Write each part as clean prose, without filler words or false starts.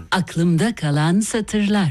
Aklımda kalan satırlar.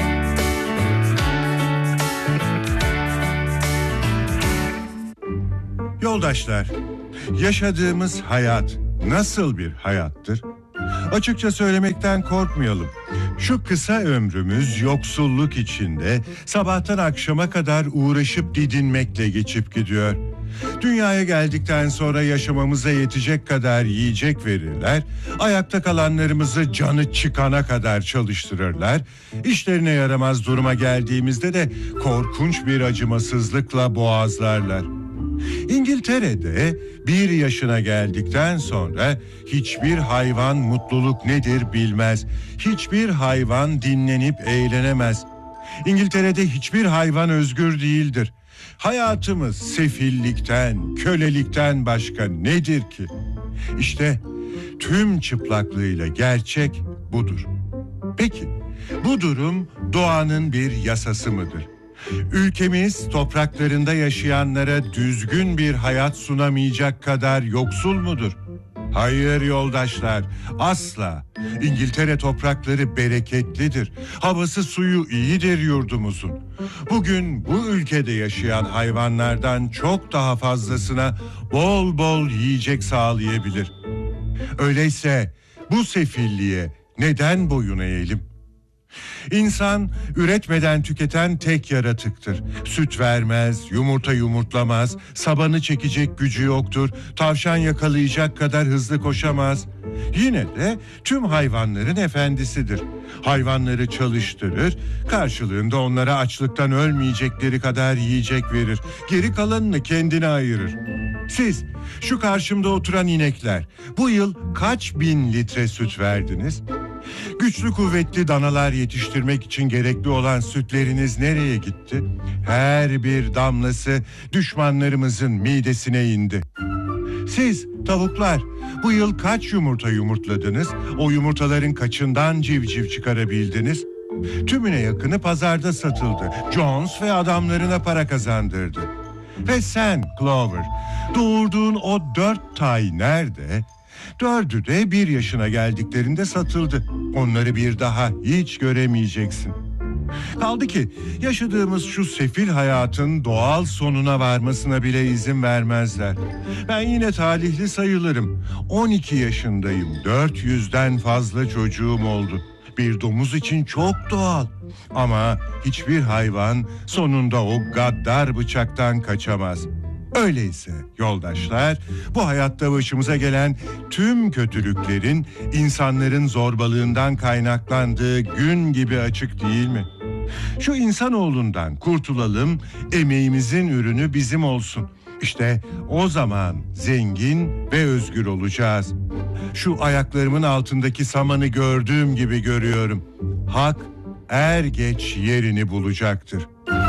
Yoldaşlar, yaşadığımız hayat nasıl bir hayattır? Açıkça söylemekten korkmayalım. Şu kısa ömrümüz yoksulluk içinde sabahtan akşama kadar uğraşıp didinmekle geçip gidiyor. Dünyaya geldikten sonra yaşamamıza yetecek kadar yiyecek verirler, ayakta kalanlarımızı canı çıkana kadar çalıştırırlar, işlerine yaramaz duruma geldiğimizde de korkunç bir acımasızlıkla boğazlarlar. İngiltere'de 1 yaşına geldikten sonra hiçbir hayvan mutluluk nedir bilmez. Hiçbir hayvan dinlenip eğlenemez. İngiltere'de hiçbir hayvan özgür değildir. Hayatımız sefillikten, kölelikten başka nedir ki? İşte tüm çıplaklığıyla gerçek budur. Peki, bu durum doğanın bir yasası mıdır? Ülkemiz topraklarında yaşayanlara düzgün bir hayat sunamayacak kadar yoksul mudur? Hayır yoldaşlar, asla. İngiltere toprakları bereketlidir. Havası suyu iyidir yurdumuzun. Bugün bu ülkede yaşayan hayvanlardan çok daha fazlasına bol bol yiyecek sağlayabilir. Öyleyse bu sefilliğe neden boyun eğelim? İnsan üretmeden tüketen tek yaratıktır. Süt vermez, yumurta yumurtlamaz, sabanı çekecek gücü yoktur, tavşan yakalayacak kadar hızlı koşamaz. Yine de tüm hayvanların efendisidir. Hayvanları çalıştırır, karşılığında onlara açlıktan ölmeyecekleri kadar yiyecek verir. Geri kalanını kendine ayırır. Siz, şu karşımda oturan inekler, bu yıl kaç bin litre süt verdiniz? Güçlü kuvvetli danalar yetiştirmek için gerekli olan sütleriniz nereye gitti? Her bir damlası düşmanlarımızın midesine indi. Siz tavuklar bu yıl kaç yumurta yumurtladınız? O yumurtaların kaçından civciv çıkarabildiniz? Tümüne yakını pazarda satıldı. Jones ve adamlarına para kazandırdı. Ve sen Clover, doğurduğun o 4 tay nerede? 4'ü de 1 yaşına geldiklerinde satıldı. Onları bir daha hiç göremeyeceksin. Kaldı ki yaşadığımız şu sefil hayatın doğal sonuna varmasına bile izin vermezler. Ben yine talihli sayılırım. 12 yaşındayım. 400'den fazla çocuğum oldu. Bir domuz için çok doğal. Ama hiçbir hayvan sonunda o gaddar bıçaktan kaçamaz. Öyleyse yoldaşlar, bu hayatta başımıza gelen tüm kötülüklerin insanların zorbalığından kaynaklandığı gün gibi açık değil mi? Şu insanoğlundan kurtulalım, emeğimizin ürünü bizim olsun. İşte o zaman zengin ve özgür olacağız. Şu ayaklarımın altındaki samanı gördüğüm gibi görüyorum. Hak er geç yerini bulacaktır.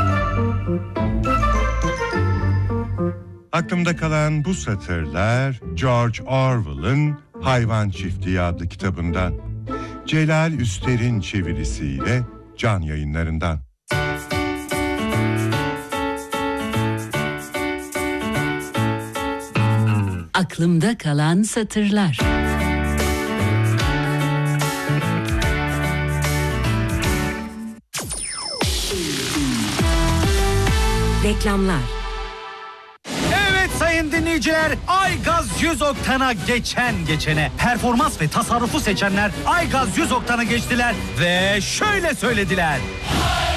Aklımda kalan bu satırlar George Orwell'ın Hayvan Çiftliği adlı kitabından. Celal Üster'in çevirisiyle Can Yayınlarından. Aklımda kalan satırlar. Reklamlar. Sayın dinleyiciler, Aygaz 100 oktana geçene performans ve tasarrufu seçenler Aygaz 100 oktanı geçtiler ve şöyle söylediler.